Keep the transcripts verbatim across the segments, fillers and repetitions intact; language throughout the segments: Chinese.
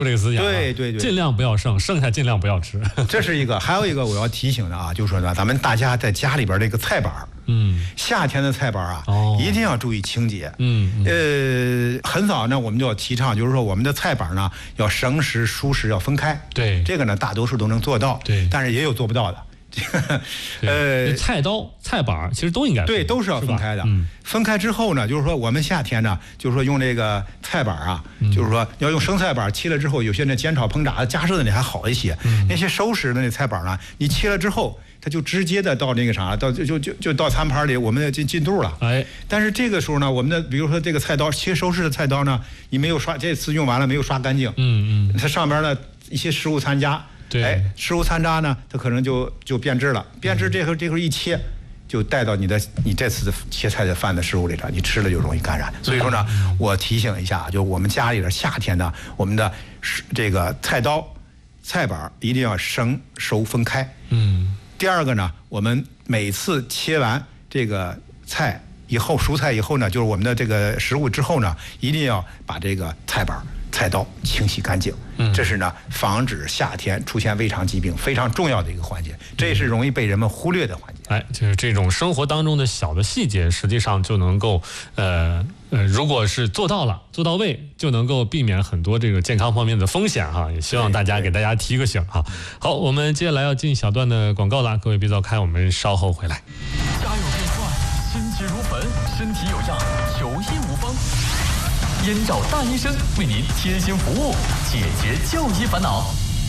这个思想、啊， 对对对， 尽量不要剩，剩下尽量不要吃。 这是一个，还有一个我要提醒的啊，就是说呢，咱们大家在家里边这个菜板，嗯，夏天的菜板啊，哦，一定要注意清洁。嗯，呃，很早呢，我们就要提倡，就是说我们的菜板呢要生食、熟食要分开。 对， 这个呢大多数都能做到。 对， 但是也有做不到的。 呃，菜刀、菜板其实都应该对，都是要分开的。嗯，分开之后呢，就是说我们夏天呢，就是说用这个菜板啊，嗯、就是说要用生菜板切了之后，有些那煎炒烹炸的加热的那还好一些。嗯，那些熟食的那菜板呢，你切了之后，它就直接的到那个啥，到就就就就到餐盘里，我们的进进肚了。哎，但是这个时候呢，我们的比如说这个菜刀切熟食的菜刀呢，你没有刷，这次用完了没有刷干净。嗯嗯，它上边呢一些食物残渣。对，哎，食物残渣呢，它可能就就变质了，变质这会这会一切，就带到你的你这次的切菜的饭的食物里了，你吃了就容易感染。所以说呢，我提醒一下，就我们家里的夏天呢，我们的这个菜刀、菜板一定要生熟分开。嗯。第二个呢，我们每次切完这个菜以后，蔬菜以后呢，就是我们的这个食物之后呢，一定要把这个菜板、菜刀清洗干净。嗯，这是呢防止夏天出现胃肠疾病非常重要的一个环节，这也是容易被人们忽略的环节。 哎，就是这种生活当中的小的细节，实际上就能够呃呃，如果是做到了做到位，就能够避免很多这个健康方面的风险哈。也希望大家给大家提个醒哈。好，我们接下来要进小段的广告了，各位别走开，我们稍后回来。 家有变坏，心急如焚，身体有恙，求医无方。燕赵大医生为您贴心服务，解决就医烦恼。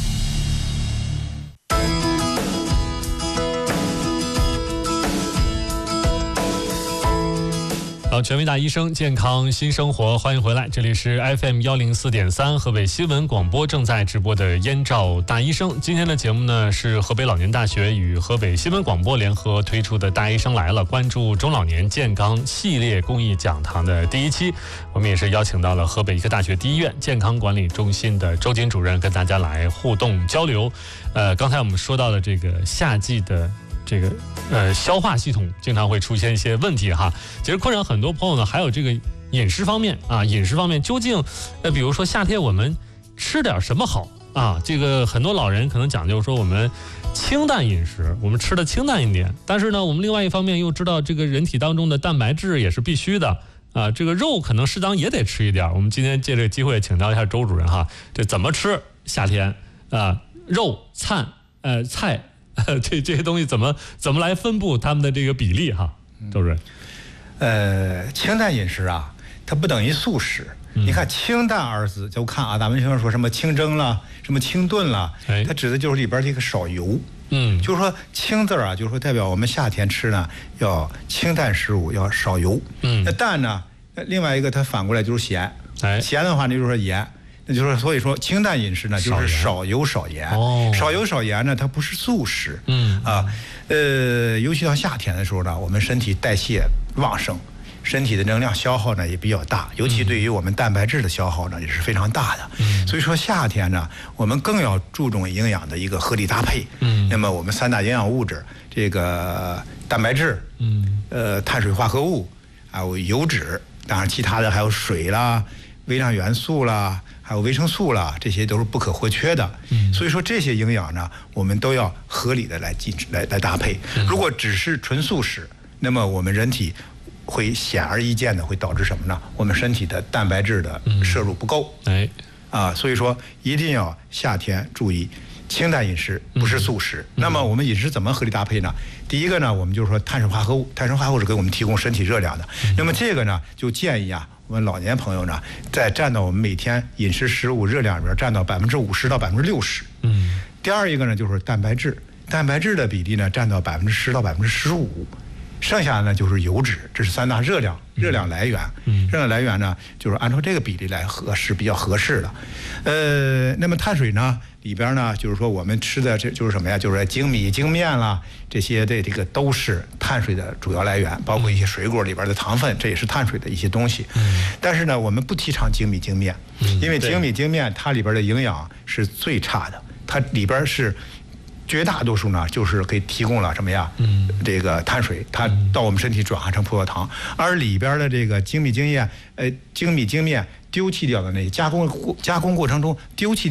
好，权威大医生，健康新生活，欢迎回来，这里是 F M 一零四点三河北新闻广播正在直播的燕赵大医生。今天的节目呢是河北老年大学与河北新闻广播联合推出的大医生来了关注中老年健康系列公益讲堂的第一期，我们也是邀请到了河北医科大学第一院健康管理中心的周瑾主任跟大家来互动交流。呃，刚才我们说到了这个夏季的这个呃消化系统经常会出现一些问题哈，其实困扰很多朋友呢，还有这个饮食方面啊，饮食方面究竟呃比如说夏天我们吃点什么好啊？这个很多老人可能讲究说我们清淡饮食，我们吃的清淡一点，但是呢，我们另外一方面又知道这个人体当中的蛋白质也是必须的啊，这个肉可能适当也得吃一点。我们今天借这个机会请教一下周主任哈，这怎么吃夏天啊？肉、菜呃菜。这这些东西怎么怎么来分布它们的这个比例哈，周主任？ 呃，清淡饮食啊，它不等于素食。嗯、你看清淡二字，就看啊，咱们经常说什么清蒸了，什么清炖了，哎、它指的就是里边这个少油。嗯，就是说清字啊，就是说代表我们夏天吃呢要清淡食物，要少油。嗯，那淡呢，另外一个它反过来就是咸。哎，咸的话呢就是说盐。那就是所以说清淡饮食呢，就是少油少盐。哦，少油少盐呢，它不是素食。嗯啊，呃，尤其到夏天的时候呢，我们身体代谢旺盛，身体的能量消耗呢也比较大，尤其对于我们蛋白质的消耗呢也是非常大的。嗯，所以说夏天呢，我们更要注重营养的一个合理搭配。嗯，那么我们三大营养物质，这个蛋白质，嗯，呃，碳水化合物，还有油脂，当然其他的还有水啦、微量元素啦。还有维生素啦，这些都是不可或缺的。嗯，所以说这些营养呢，我们都要合理的来进来来搭配。嗯、如果只是纯素食，那么我们人体会显而易见的会导致什么呢？我们身体的蛋白质的摄入不够。哎、嗯，啊，所以说一定要夏天注意清淡饮食，不是素食。嗯、那么我们饮食怎么合理搭配呢？第一个呢，我们就是说碳水化合物，碳水化合物是给我们提供身体热量的。嗯、那么这个呢，就建议啊。我们老年朋友呢，在占到我们每天饮食食物热量里边占到百分之五十到百分之六十。嗯。第二一个呢，就是蛋白质，蛋白质的比例呢占到百分之十到百分之十五，剩下呢就是油脂，这是三大热量热量来源。嗯。热量来源呢，就是按照这个比例来合适，比较合适的。呃，那么碳水呢里边呢，就是说我们吃的这就是什么呀？就是精米、精面啦，这些的这个都是碳水的主要来源，包括一些水果里边的糖分，这也是碳水的一些东西。嗯。但是呢，我们不提倡精米精面，因为精米精面它里边的营养是最差的，它里边是绝大多数呢就是给提供了什么呀？嗯，这个碳水，它到我们身体转化成葡萄糖，而里边的这个精米精液，呃，精米精面丢弃掉的那加工加工过程中丢弃。